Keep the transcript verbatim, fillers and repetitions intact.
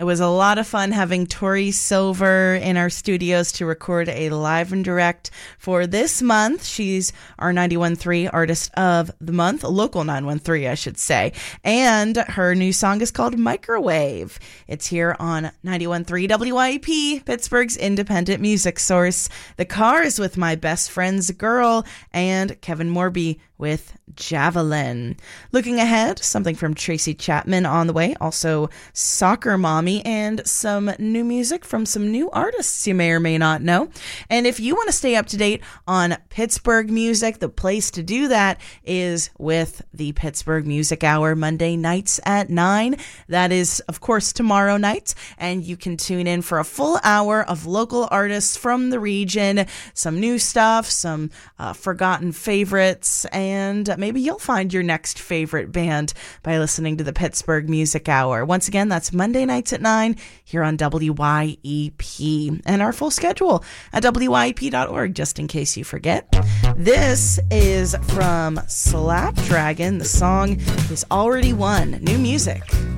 It was a lot of fun having Tori Silver in our studios to record a live and direct for this month. She's our ninety-one point three Artist of the Month, local nine one three, I should say. And her new song is called Microwave. It's here on ninety-one point three W I E P, Pittsburgh's independent music source. The Cars with My Best Friend's Girl, and Kevin Morby with Javelin. Looking ahead, something from Tracy Chapman on the way, also Soccer Mommy, and some new music from some new artists you may or may not know. And if you want to stay up to date on Pittsburgh music, the place to do that is with the Pittsburgh Music Hour, Monday nights at nine. That is, of course, tomorrow night, and you can tune in for a full hour of local artists from the region, some new stuff, some uh, forgotten favorites, and And maybe you'll find your next favorite band by listening to the Pittsburgh Music Hour. Once again, that's Monday nights at nine here on W Y E P. And our full schedule at W Y E P dot org, just in case you forget. This is from Slapdragon. The song is Already Won. New music.